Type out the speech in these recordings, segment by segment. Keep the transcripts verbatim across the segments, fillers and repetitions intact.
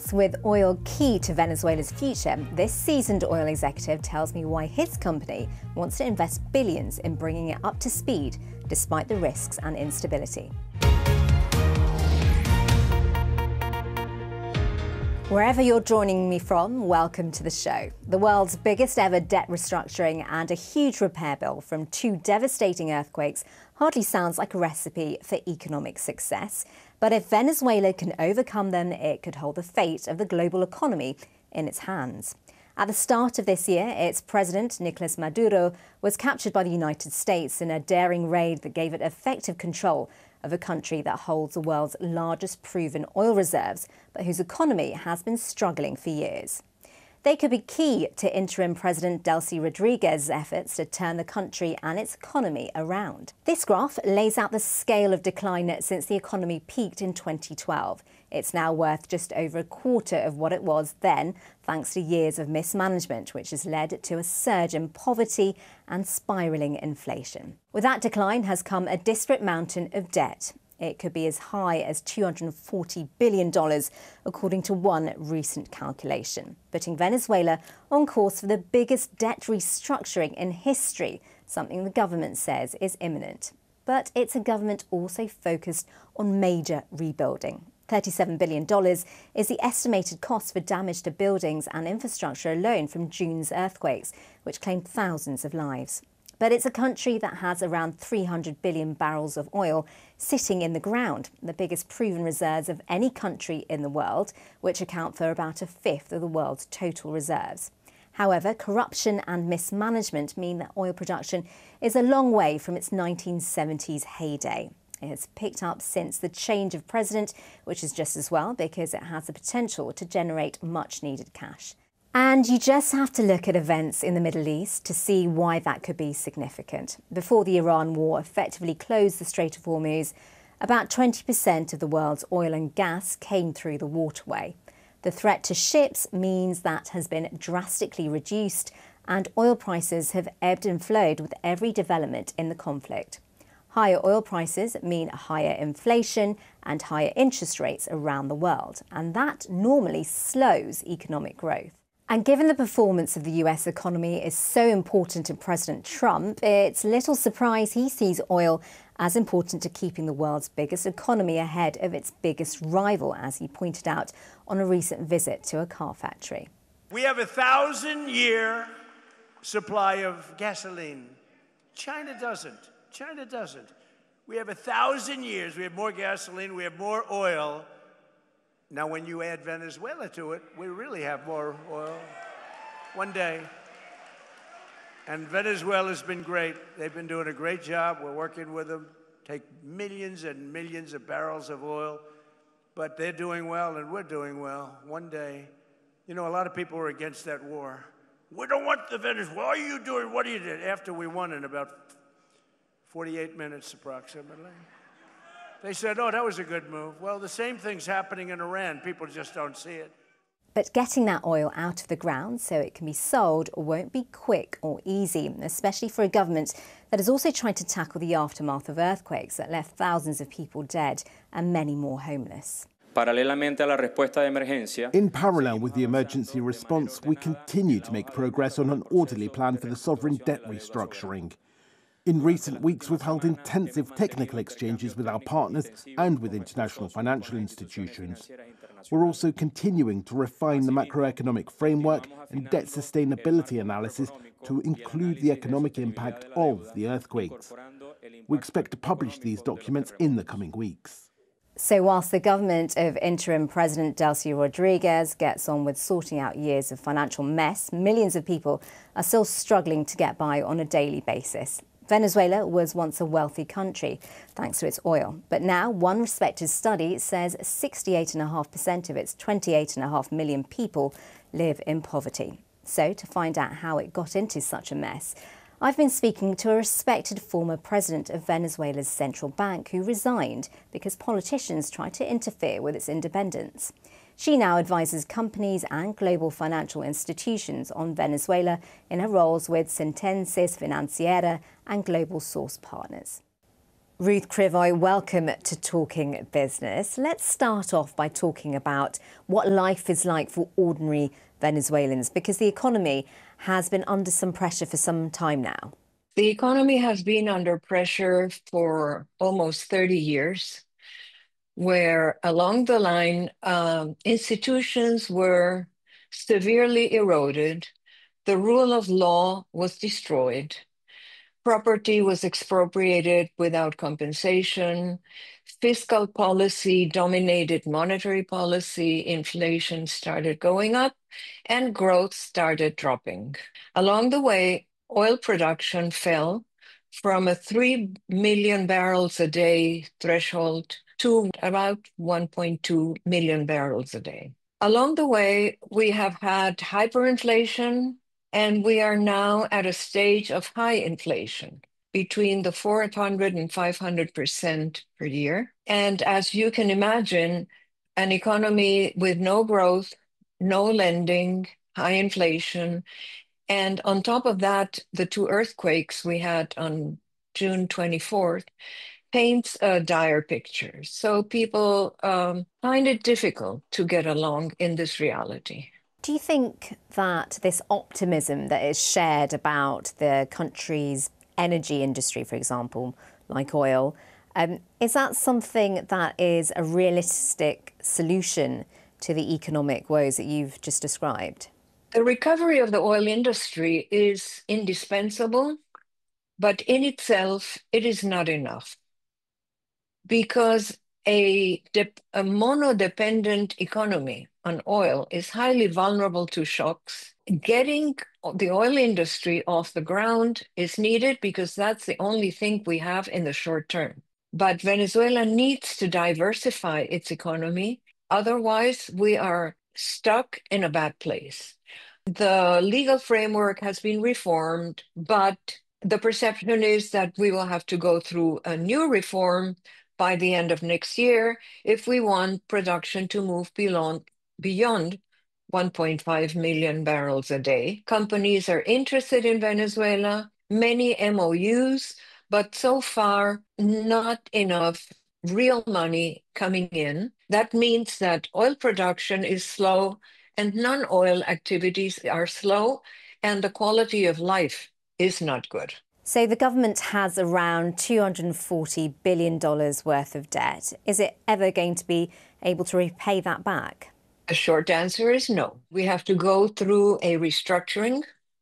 Plus, with oil key to Venezuela's future, this seasoned oil executive tells me why his company wants to invest billions in bringing it up to speed, despite the risks and instability. Wherever you're joining me from, welcome to the show. The world's biggest ever debt restructuring and a huge repair bill from two devastating earthquakes hardly sounds like a recipe for economic success. But if Venezuela can overcome them, it could hold the fate of the global economy in its hands. At the start of this year, its president, Nicolas Maduro, was captured by the United States in a daring raid that gave it effective control of a country that holds the world's largest proven oil reserves, but whose economy has been struggling for years. They could be key to interim President Delcy Rodriguez's efforts to turn the country and its economy around. This graph lays out the scale of decline since the economy peaked in twenty twelve. It's now worth just over a quarter of what it was then, thanks to years of mismanagement, which has led to a surge in poverty and spiralling inflation. With that decline has come a disparate mountain of debt. It could be as high as two hundred forty billion dollars, according to one recent calculation, putting Venezuela on course for the biggest debt restructuring in history, something the government says is imminent. But it's a government also focused on major rebuilding. thirty-seven billion dollars is the estimated cost for damage to buildings and infrastructure alone from June's earthquakes, which claimed thousands of lives. But it's a country that has around three hundred billion barrels of oil sitting in the ground, the biggest proven reserves of any country in the world, which account for about a fifth of the world's total reserves. However, corruption and mismanagement mean that oil production is a long way from its nineteen seventies heyday. It has picked up since the change of president, which is just as well because it has the potential to generate much needed cash. And you just have to look at events in the Middle East to see why that could be significant. Before the Iran war effectively closed the Strait of Hormuz, about twenty percent of the world's oil and gas came through the waterway. The threat to ships means that has been drastically reduced, and oil prices have ebbed and flowed with every development in the conflict. Higher oil prices mean higher inflation and higher interest rates around the world, and that normally slows economic growth. And given the performance of the U S economy is so important to President Trump, it's little surprise he sees oil as important to keeping the world's biggest economy ahead of its biggest rival, as he pointed out on a recent visit to a car factory. We have a thousand-year supply of gasoline. China doesn't. China doesn't. We have a thousand years. We have more gasoline. We have more oil. Now, when you add Venezuela to it, we really have more oil one day. And Venezuela's been great. They've been doing a great job. We're working with them, take millions and millions of barrels of oil. But they're doing well, and we're doing well. One day, you know, a lot of people were against that war. We don't want the Venezuela. What are you doing? What are you doing? After we won in about forty-eight minutes approximately. They said, oh, that was a good move. Well, the same thing's happening in Iran. People just don't see it. But getting that oil out of the ground so it can be sold won't be quick or easy, especially for a government that has also tried to tackle the aftermath of earthquakes that left thousands of people dead and many more homeless. In parallel with the emergency response, we continue to make progress on an orderly plan for the sovereign debt restructuring. In recent weeks, we've held intensive technical exchanges with our partners and with international financial institutions. We're also continuing to refine the macroeconomic framework and debt sustainability analysis to include the economic impact of the earthquakes. We expect to publish these documents in the coming weeks. So whilst the government of interim President Delcy Rodriguez gets on with sorting out years of financial mess, millions of people are still struggling to get by on a daily basis. Venezuela was once a wealthy country, thanks to its oil. But now, one respected study says sixty-eight point five percent of its twenty-eight point five million people live in poverty. So, to find out how it got into such a mess, I've been speaking to a respected former president of Venezuela's central bank who resigned because politicians tried to interfere with its independence. She now advises companies and global financial institutions on Venezuela in her roles with Syntesis Financiera and Global Source Partners. Ruth Krivoy, welcome to Talking Business. Let's start off by talking about what life is like for ordinary Venezuelans, because the economy has been under some pressure for some time now. The economy has been under pressure for almost thirty years, where along the line, um, institutions were severely eroded, the rule of law was destroyed, property was expropriated without compensation, fiscal policy dominated monetary policy, inflation started going up, and growth started dropping. Along the way, oil production fell from a three million barrels a day threshold to about one point two million barrels a day. Along the way, we have had hyperinflation, and we are now at a stage of high inflation between the four hundred and five hundred percent per year. And as you can imagine, an economy with no growth, no lending, high inflation, and on top of that, the two earthquakes we had on June twenty-fourth paints a dire picture. So people um, find it difficult to get along in this reality. Do you think that this optimism that is shared about the country's energy industry, for example, like oil, um, is that something that is a realistic solution to the economic woes that you've just described? The recovery of the oil industry is indispensable, but in itself, it is not enough. Because a, a mono-dependent economy on oil is highly vulnerable to shocks. Getting the oil industry off the ground is needed because that's the only thing we have in the short term. But Venezuela needs to diversify its economy. Otherwise, we are stuck in a bad place. The legal framework has been reformed, but the perception is that we will have to go through a new reform by the end of next year if we want production to move beyond, beyond one point five million barrels a day. Companies are interested in Venezuela, many M O Us, but so far not enough real money coming in. That means that oil production is slow and non-oil activities are slow, and the quality of life is not good. So the government has around two hundred forty billion dollars worth of debt. Is it ever going to be able to repay that back? The short answer is no. We have to go through a restructuring.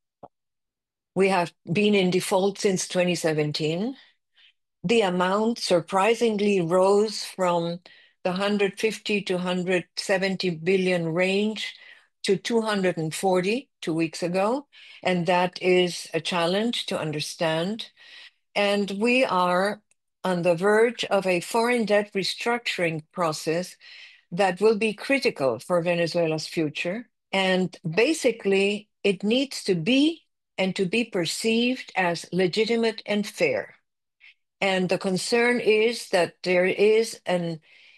We have been in default since twenty seventeen. The amount surprisingly rose from the one hundred fifty to one hundred seventy billion range to two hundred forty two weeks ago. And that is a challenge to understand. And we are on the verge of a foreign debt restructuring process that will be critical for Venezuela's future. And basically, it needs to be and to be perceived as legitimate and fair. And the concern is that there is an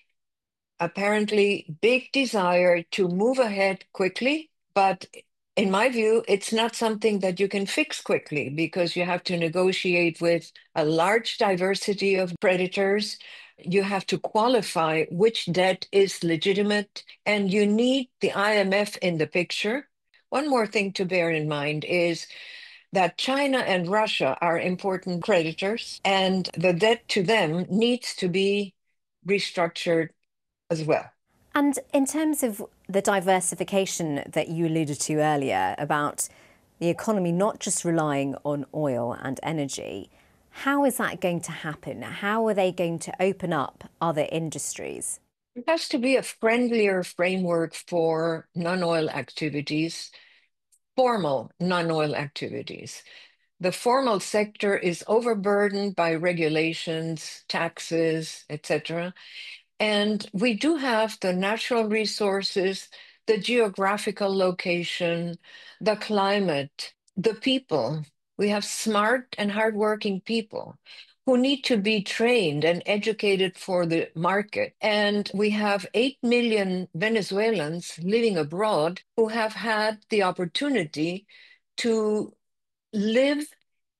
apparently big desire to move ahead quickly, but in my view, it's not something that you can fix quickly because you have to negotiate with a large diversity of creditors. You have to qualify which debt is legitimate, and you need the I M F in the picture. One more thing to bear in mind is that China and Russia are important creditors, and the debt to them needs to be restructured as well. And in terms of the diversification that you alluded to earlier about the economy not just relying on oil and energy, how is that going to happen? How are they going to open up other industries? It has to be a friendlier framework for non-oil activities, formal non-oil activities. The formal sector is overburdened by regulations, taxes, et cetera. And we do have the natural resources, the geographical location, the climate, the people. We have smart and hardworking people who need to be trained and educated for the market. And we have eight million Venezuelans living abroad who have had the opportunity to live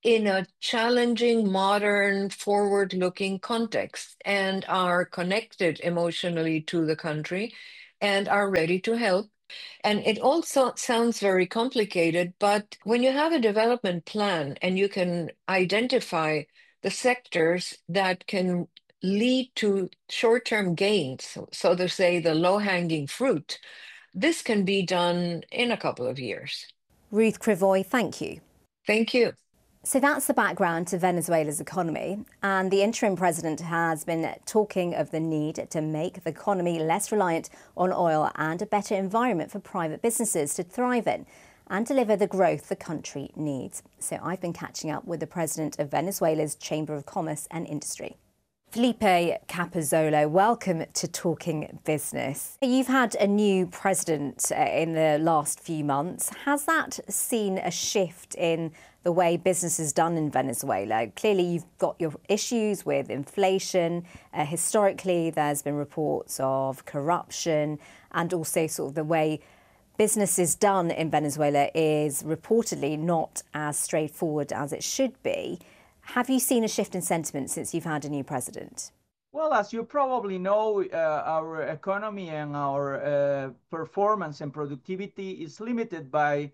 in a challenging, modern, forward-looking context and are connected emotionally to the country and are ready to help. And it also sounds very complicated, but when you have a development plan and you can identify the sectors that can lead to short-term gains, so, so to say, the low-hanging fruit, this can be done in a couple of years. Ruth Krivoy, thank you. Thank you. So that's the background to Venezuela's economy, and the interim president has been talking of the need to make the economy less reliant on oil and a better environment for private businesses to thrive in and deliver the growth the country needs. So I've been catching up with the president of Venezuela's Chamber of Commerce and Industry. Felipe Capozzolo, welcome to Talking Business. You've had a new president in the last few months. Has that seen a shift in the way business is done in Venezuela? Clearly, you've got your issues with inflation. Uh, historically, there's been reports of corruption, and also sort of the way business is done in Venezuela is reportedly not as straightforward as it should be. Have you seen a shift in sentiment since you've had a new president? Well, as you probably know, uh, our economy and our uh, performance and productivity is limited by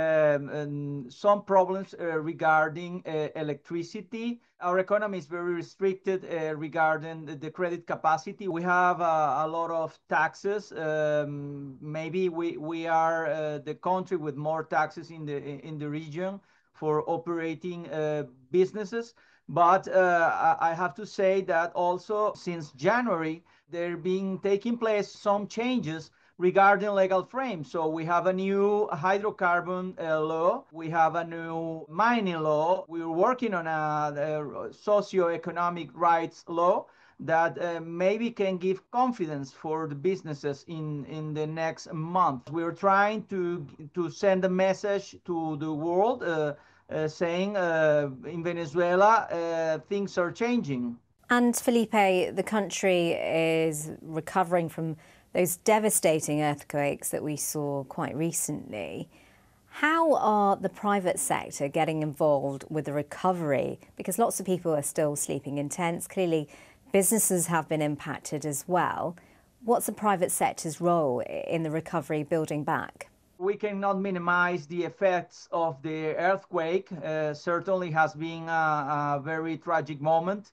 um, some problems uh, regarding uh, electricity. Our economy is very restricted uh, regarding the, the credit capacity. We have uh, a lot of taxes. Um, maybe we, we are uh, the country with more taxes in the, in the region for operating uh, businesses. But uh, I have to say that also since January, there have been taking place some changes regarding legal frame. So we have a new hydrocarbon uh, law, we have a new mining law, we're working on a, a socio-economic rights law that uh, maybe can give confidence for the businesses in, in the next month. We're trying to, to send a message to the world uh, uh, saying uh, in Venezuela, uh, things are changing. And Felipe, the country is recovering from those devastating earthquakes that we saw quite recently. How are the private sector getting involved with the recovery? Because lots of people are still sleeping in tents. Clearly, businesses have been impacted as well. What's the private sector's role in the recovery building back? We cannot minimize the effects of the earthquake. Uh, certainly has been a, a very tragic moment.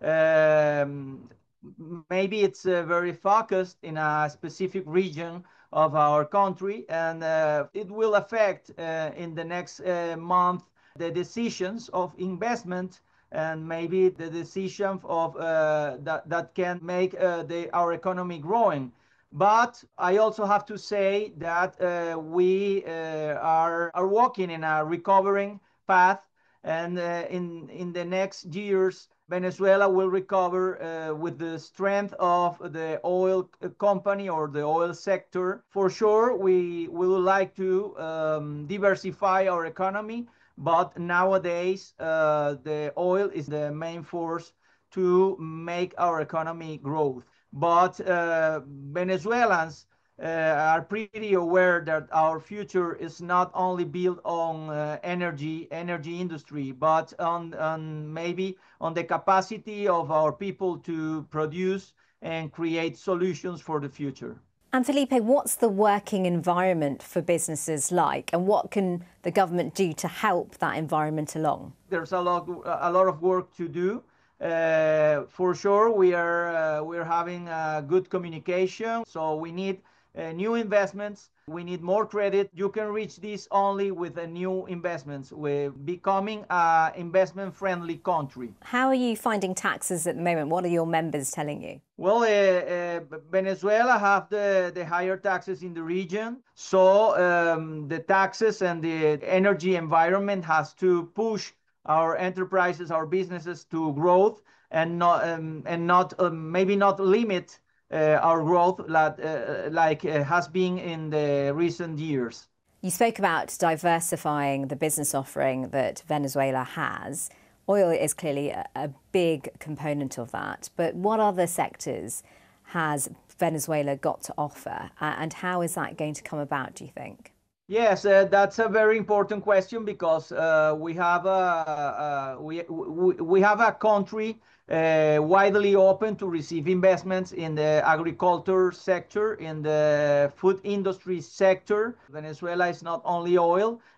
Um, maybe it's uh, very focused in a specific region of our country, and uh, it will affect uh, in the next uh, month the decisions of investment and maybe the decision of uh, that, that can make uh, the, our economy growing. But I also have to say that uh, we uh, are, are walking in a recovering path, and uh, in, in the next years, Venezuela will recover uh, with the strength of the oil company or the oil sector. For sure, we, we would like to um, diversify our economy, but nowadays uh, the oil is the main force to make our economy grow. But uh, Venezuelans uh, are pretty aware that our future is not only built on uh, energy, energy industry, but on, on maybe on the capacity of our people to produce and create solutions for the future. And Felipe, what's the working environment for businesses like, and what can the government do to help that environment along? There's a lot, a lot of work to do. Uh, for sure, we are uh, we're having uh, good communication. So we need uh, new investments. We need more credit. You can reach this only with a new investments. We're becoming an investment-friendly country. How are you finding taxes at the moment? What are your members telling you? Well, uh, uh, Venezuela have the, the higher taxes in the region. So um, the taxes and the energy environment has to push our enterprises, our businesses to growth, and not um, and not um, maybe not limit uh, our growth like, uh, like uh, has been in the recent years. You spoke about diversifying the business offering that Venezuela has. Oil is clearly a, a big component of that, but what other sectors has Venezuela got to offer, uh, and how is that going to come about, do you think? Yes, uh, that's a very important question because uh, we have a, uh, we, we, we have a country uh, widely open to receive investments in the agriculture sector, in the food industry sector. Venezuela is not only oil,